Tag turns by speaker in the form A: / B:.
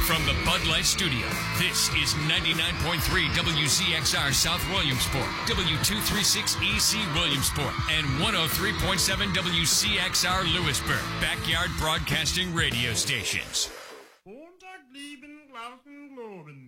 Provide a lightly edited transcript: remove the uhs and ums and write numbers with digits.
A: From the Bud Light Studio, this is 99.3 WZXR South Williamsport, W236EC Williamsport, and 103.7 WCXR Lewisburg, backyard broadcasting radio stations.
B: Montag lieben, glauben, globen.